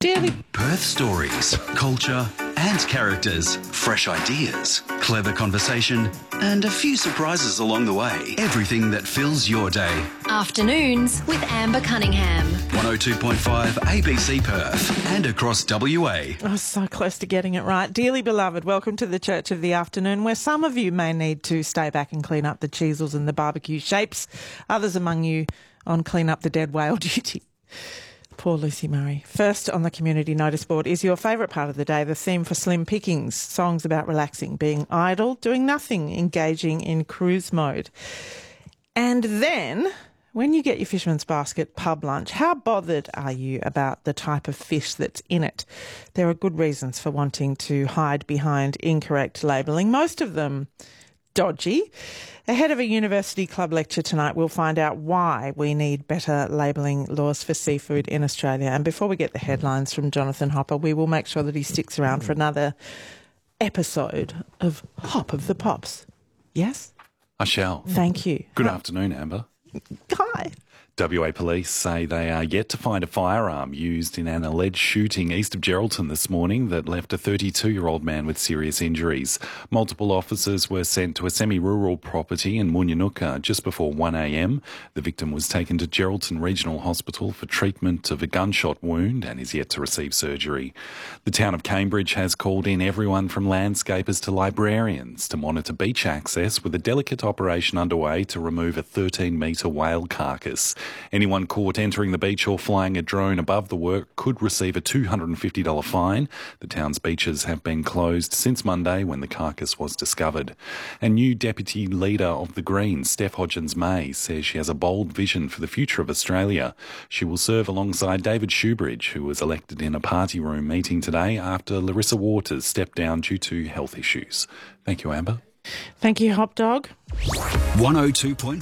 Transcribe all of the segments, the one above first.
Daily Perth stories, culture and characters, fresh ideas, clever conversation and a few surprises along the way. Everything that fills your day. Afternoons with Amber Cunningham. 102.5 ABC Perth and across WA. Oh, so close to getting it right. Dearly beloved, welcome to the Church of the Afternoon, where some of you may need to stay back and clean up the cheesels and the barbecue shapes. Others among you on clean up the dead whale duty. Poor Lucy Murray. First on the community notice board is your favourite part of the day, the theme for Slim Pickings, songs about relaxing, being idle, doing nothing, engaging in cruise mode. And then, when you get your Fisherman's Basket pub lunch, how bothered are you about the type of fish that's in it? There are good reasons for wanting to hide behind incorrect labelling, most of them dodgy. Ahead of a university club lecture tonight, we'll find out why we need better labelling laws for seafood in Australia. And before we get the headlines from Jonathan Hopper, we will make sure that he sticks around for another episode of Hop of the Pops. Yes? I shall. Thank you. Good afternoon, Amber. Hi. WA Police say they are yet to find a firearm used in an alleged shooting east of Geraldton this morning that left a 32-year-old man with serious injuries. Multiple officers were sent to a semi-rural property in Moonyanuka just before 1 a.m. The victim was taken to Geraldton Regional Hospital for treatment of a gunshot wound and is yet to receive surgery. The town of Cambridge has called in everyone from landscapers to librarians to monitor beach access, with a delicate operation underway to remove a 13-metre whale carcass. Anyone caught entering the beach or flying a drone above the work could receive a $250 fine. The town's beaches have been closed since Monday when the carcass was discovered. And new Deputy Leader of the Greens, Steph Hodgins-May, says she has a bold vision for the future of Australia. She will serve alongside David Shoebridge, who was elected in a party room meeting today after Larissa Waters stepped down due to health issues. Thank you, Amber. Thank you, Hop Dog. 102.5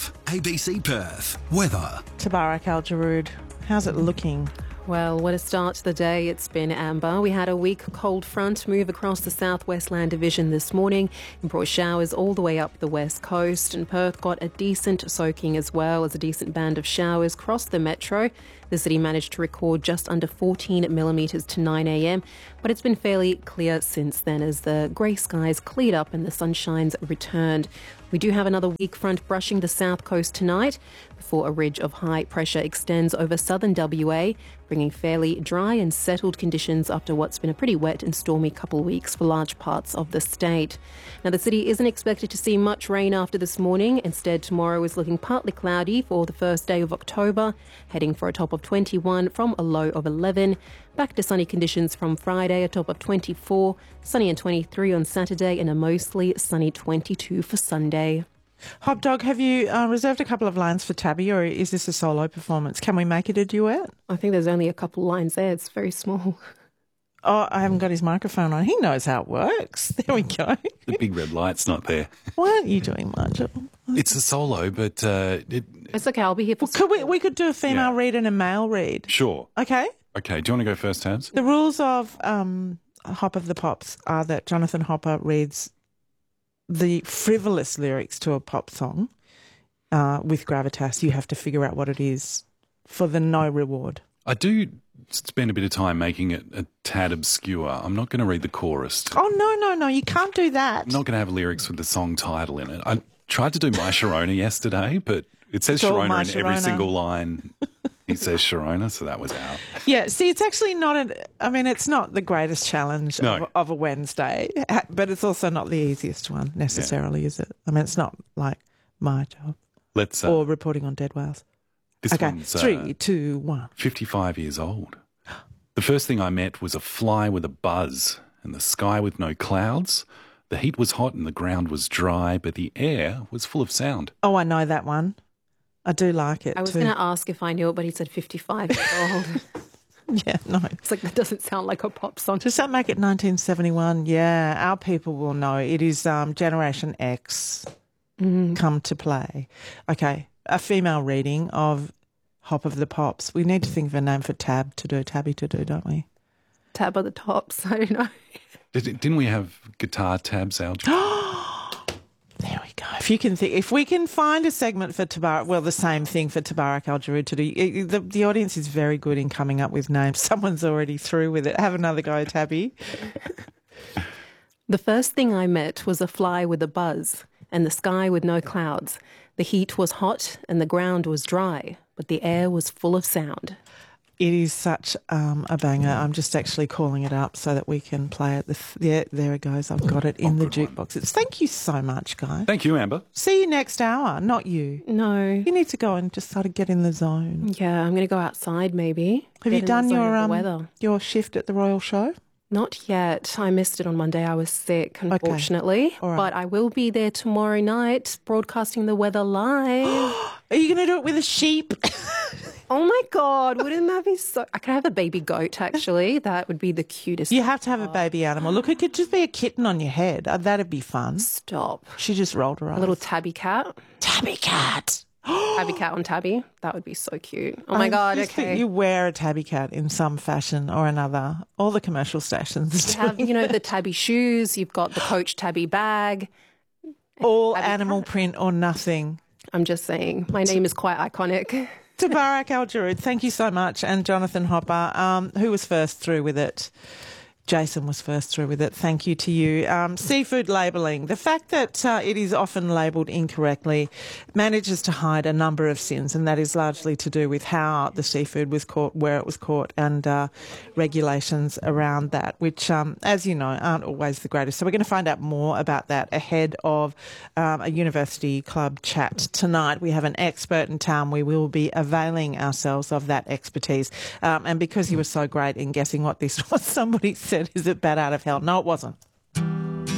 ABC Perth. Weather. Tabarak Al-Jarood, how's it looking? Well, what a start to the day it's been, Amber. We had a weak cold front move across the southwest land division this morning and brought showers all the way up the west coast, and Perth got a decent soaking as well as a decent band of showers crossed the metro. The city managed to record just under 14 millimetres to 9 a.m, but it's been fairly clear since then as the grey skies cleared up and the sunshine's returned. We do have another weak front brushing the south coast tonight before a ridge of high pressure extends over southern WA, bringing fairly dry and settled conditions after what's been a pretty wet and stormy couple of weeks for large parts of the state. Now, the city isn't expected to see much rain after this morning. Instead, tomorrow is looking partly cloudy for the first day of October, heading for a top of 21 from a low of 11. Back to sunny conditions from Friday, a top of 24, sunny and 23 on Saturday, and a mostly sunny 22 for Sunday. Hop Dog, have you reserved a couple of lines for Tabby, or is this a solo performance? Can we make it a duet? I think there's only a couple lines there. It's very small. Oh, I haven't got his microphone on. He knows how it works. There we go. The big red light's not there. Why aren't you doing much? It's a solo, but It's okay, I'll be here for... We could do a female read and a male read. Sure. Okay. Okay, do you want to go first, Tabs? The rules of Hop of the Pops are that Jonathan Hopper reads the frivolous lyrics to a pop song with gravitas. You have to figure out what it is for the no reward. I do spend a bit of time making it a tad obscure. I'm not going to read the chorus. Oh, no, you can't do that. I'm not going to have lyrics with the song title in it. I tried to do My Sharona yesterday, but it says It's all Sharona My in every Sharona. single line. He says Sharona, so that was out. Yeah, see, it's actually not it's not the greatest challenge of a Wednesday, but it's also not the easiest one necessarily, is it? I mean, it's not like my job Let's or reporting on dead whales. This Okay, one's 3, 2, 1. 55 years old. The first thing I met was a fly with a buzz and the sky with no clouds. The heat was hot and the ground was dry, but the air was full of sound. Oh, I know that one. I do like it I was too. going to ask if I knew it, but he said 55 years old. Yeah, no. It's like, that doesn't sound like a pop song. Does that make it 1971? Yeah, our people will know. It is Generation X come to play. Okay, a female reading of Hop of the Pops. We need to think of a name for Tabby to do, don't we? Tab at the tops, I don't know. Didn't we have guitar tabs out? There we go. If we can find a segment for Tabarak, well, the same thing for Tabarak Al-Jarood to do. The audience is very good in coming up with names. Someone's already through with it. Have another go, Tabby. The first thing I met was a fly with a buzz and the sky with no clouds. The heat was hot and the ground was dry, but the air was full of sound. It is such a banger. I'm just actually calling it up so that we can play it. Yeah, there it goes. I've got it in the jukebox. Thank you so much, guys. Thank you, Amber. See you next hour. Not you. No. You need to go and just sort of get in the zone. Yeah, I'm going to go outside maybe. Have you done weather. your shift at the Royal Show? Not yet. I missed it on Monday. I was sick, unfortunately. All right. But I will be there tomorrow night broadcasting the weather live. Are you going to do it with a sheep? Oh, my God. Wouldn't that be so... I could have a baby goat, actually. That would be the cutest. You have to have a baby animal. Look, it could just be a kitten on your head. That'd be fun. Stop. She just rolled her eyes. A little tabby cat. tabby cat. Tabby cat on tabby. That would be so cute. Oh, my God. Just that Okay. you wear a tabby cat in some fashion or another. All the commercial stations. You have, the tabby shoes. You've got the Coach tabby bag. All tabby animal print or nothing. I'm just saying. My name is quite iconic. Tabarak Al-Jarood, thank you so much. And Jonathan Hopper, who was first through with it? Jason was first through with it. Thank you to you. Seafood labelling. The fact that it is often labelled incorrectly manages to hide a number of sins, and that is largely to do with how the seafood was caught, where it was caught, and regulations around that, which, as you know, aren't always the greatest. So we're going to find out more about that ahead of a University Club chat tonight. We have an expert in town. We will be availing ourselves of that expertise. And because you were so great in guessing what this was, somebody said, "Is it Bat Out of Hell?" No, it wasn't.